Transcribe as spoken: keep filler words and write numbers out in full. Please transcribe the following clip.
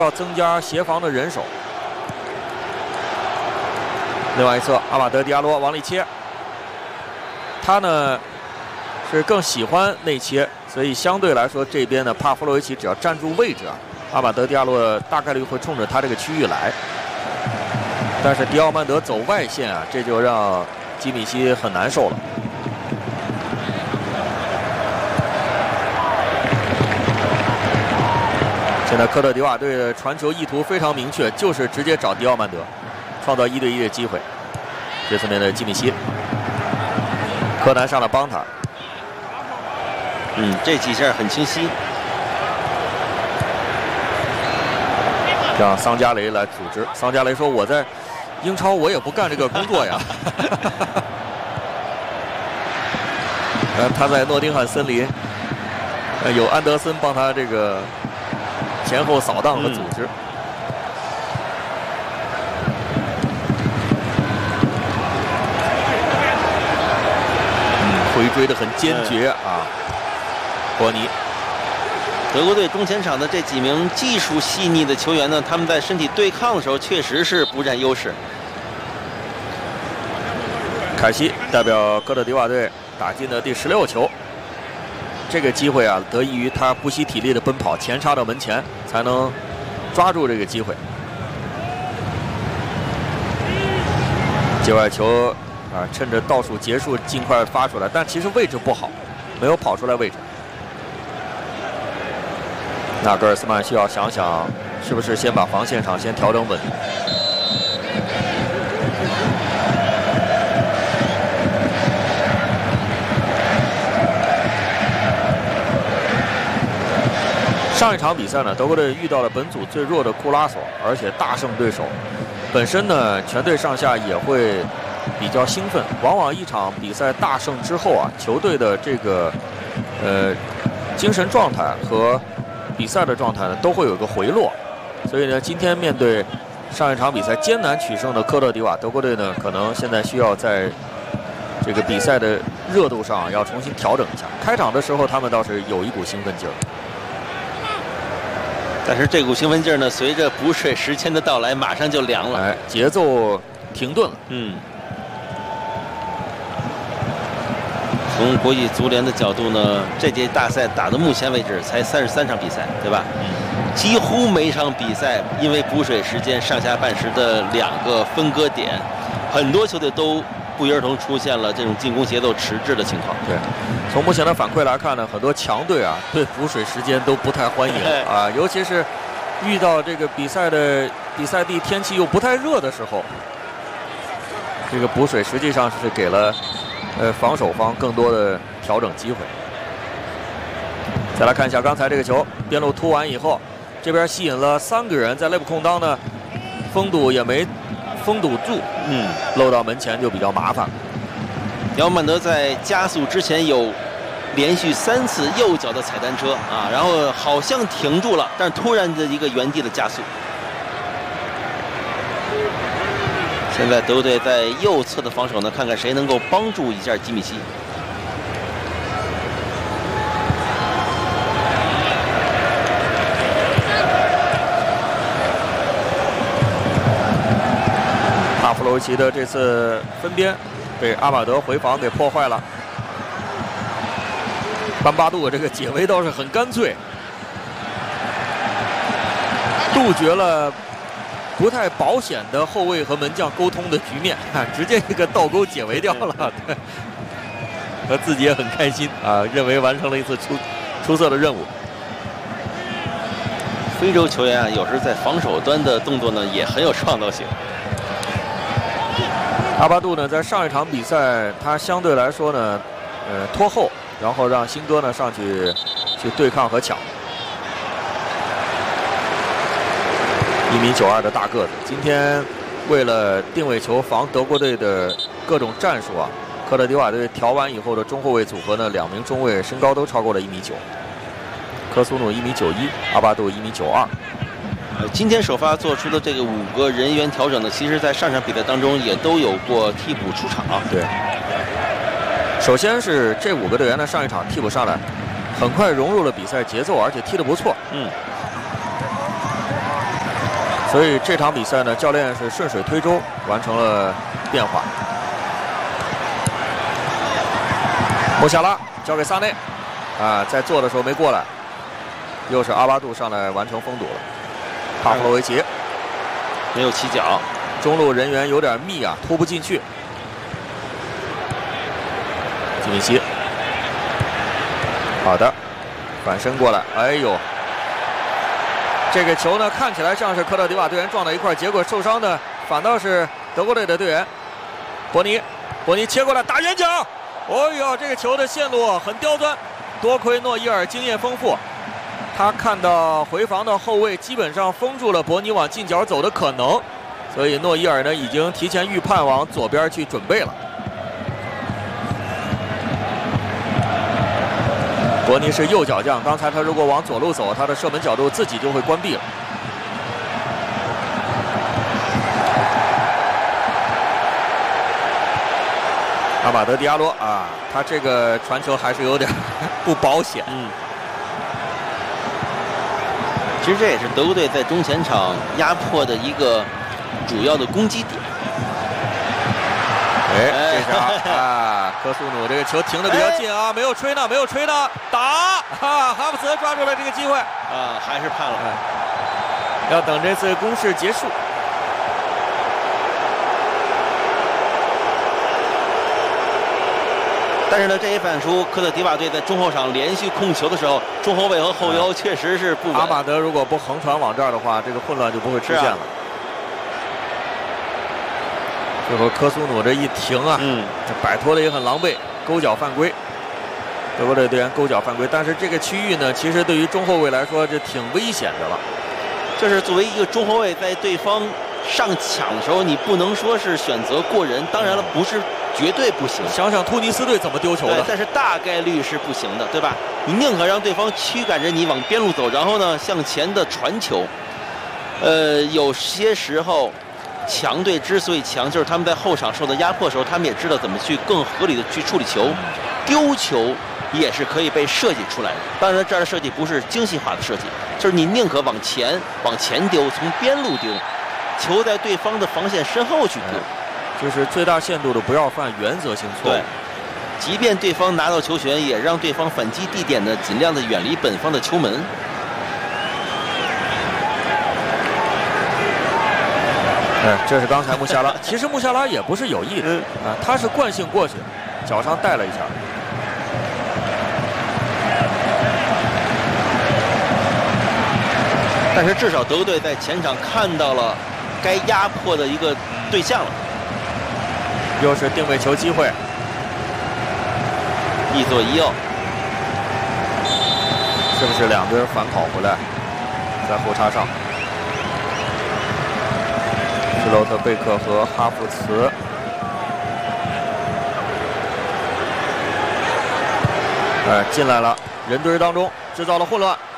要增加协防的人手。另外一侧，阿马德·迪亚罗往里切，他呢是更喜欢内切，所以相对来说这边呢，帕夫洛维奇只要站住位置啊，阿马德·迪亚罗大概率会冲着他这个区域来。但是迪奥曼德走外线啊，这就让基米希很难受了。 现在科特迪瓦队的传球意图非常明确，就是直接找迪奥曼德，创造一对一的机会。这次面对基米希，柯南上来帮他。 嗯，这几下很清晰。 让桑加雷来组织。桑加雷说：“我在英超我也不干这个工作呀。”呃，他在诺丁汉森林，呃，有安德森帮他这个。 前后扫荡和组织，嗯，回追的很坚决啊，博尼。 德国队中前场的这几名技术细腻的球员呢，他们在身体对抗的时候确实是不占优势。 凯西代表哥特迪瓦队打进的第十六球。 这个机会啊，得益于他不惜体力的奔跑，前插到门前，才能抓住这个机会。界外球啊，趁着倒数结束尽快发出来，但其实位置不好，没有跑出来位置。那格尔斯曼需要想想，是不是先把防线上先调整稳。 上一场比赛呢，德国队遇到了本组最弱的库拉索，而且大胜对手。本身呢，全队上下也会比较兴奋。往往一场比赛大胜之后啊，球队的这个呃精神状态和比赛的状态呢，都会有一个回落。所以呢，今天面对上一场比赛艰难取胜的科特迪瓦，德国队呢，可能现在需要在这个比赛的热度上要重新调整一下。开场的时候，他们倒是有一股兴奋劲儿。 但是这股兴奋劲儿呢，随着补水时间的到来，马上就凉了。 哎，节奏停顿了。 嗯。从国际足联的角度呢，这届大赛打到目前为止才三十三场比赛，对吧？嗯。几乎每场比赛因为补水时间上下半时的两个分割点，很多球队都不约而同出现了这种进攻节奏迟滞的情况。 对。 从目前的反馈来看呢，很多强队啊对补水时间都不太欢迎啊，尤其是遇到这个比赛的比赛地天气又不太热的时候，这个补水实际上是给了呃防守方更多的调整机会。再来看一下刚才这个球，边路突完以后，这边吸引了三个人，在内部空当呢，封堵也没封堵住，嗯，漏到门前就比较麻烦。 迪奥曼德在加速之前有连续三次右脚的踩单车啊，然后好像停住了，但是突然的一个原地的加速。现在德国队在右侧的防守呢，看看谁能够帮助一下基米希。 帕夫罗维奇的这次分边。 被阿马德回防给破坏了。班巴杜这个解围倒是很干脆，杜绝了不太保险的后卫和门将沟通的局面，啊、直接一个倒钩解围掉了。他自己也很开心啊，认为完成了一次出出色的任务。 非洲球员啊，有时在防守端的动作呢也很有创造性。 阿巴杜呢，在上一场比赛，他相对来说呢，呃，拖后，然后让辛哥呢上去去对抗和抢。一米九二的大个子，今天为了定位球防德国队的各种战术啊，科特迪瓦队调完以后的中后卫组合呢，两名中卫身高都超过了一米九，科苏努一米九一，阿巴杜一米九二。 今天首发做出的这个五个人员调整呢，其实在上场比赛当中也都有过替补出场。 对，首先是这五个队员呢，上一场替补上来，很快融入了比赛节奏，而且踢得不错。嗯， 所以这场比赛呢，教练是顺水推舟完成了变化。穆夏拉交给萨内，啊，在做的时候没过来，又是阿巴杜上来完成封堵了。帕夫洛维奇没有起脚， 中路人员有点密啊，突不进去。基米希，好的，反身过来，哎呦。这个球呢，看起来像是科特迪瓦队员撞到一块，结果受伤的反倒是德国队的队员博尼。博尼切过来打远角，哦呦，这个球的线路很刁钻，多亏诺伊尔经验丰富，他看到回防的后卫基本上封住了博尼往近角走的可能，所以诺伊尔呢已经提前预判往左边去准备了。博尼是右脚将，刚才他如果往左路走，他的射门角度自己就会关闭了。阿马德迪亚罗啊，他这个传球还是有点不保险。 嗯，其实这也是德国队在中前场压迫的一个主要的攻击点。 哎，这是啊，啊科苏努这个球停的比较近啊，没有吹呢，没有吹呢，打啊，哈布茨抓住了这个机会啊，还是判了， 哎、要等这次攻势结束。 但是呢，这也反映出科特迪瓦队在中后场连续控球的时候，中后卫和后腰确实是不稳。 阿马德如果不横传往这儿的话，这个混乱就不会出现了。最后科苏努这一停啊， 嗯， 这摆脱的也很狼狈，勾脚犯规。德国队队员勾脚犯规，但是这个区域呢，其实对于中后卫来说，这挺危险的了。 就是作为一个中后卫，在对方上抢的时候，你不能说是选择过人，当然了，不是绝对不行。 想想突尼斯队怎么丢球的， 但是大概率是不行的，对吧？你宁可让对方驱赶着你往边路走，然后呢向前的传球。呃，有些时候。强队之所以强，就是他们在后场受到压迫的时候，他们也知道怎么去更合理的去处理球，丢球也是可以被设计出来的。当然，这儿的设计不是精细化的设计，就是你宁可往前往前丢，从边路丢，球在对方的防线身后去丢， 就是最大限度的不要犯原则性错误。 对，即便对方拿到球权，也让对方反击地点呢尽量的远离本方的球门。 哎，这是刚才穆夏拉，其实穆夏拉也不是有意的啊，他是惯性过去，脚上带了一下。 但是至少德国队在前场看到了该压迫的一个对象了。 又是定位球机会， 一左一右， 是不是两个人反跑回来，在后插上？施洛特贝克和哈弗茨，哎，进来了，人堆当中制造了混乱。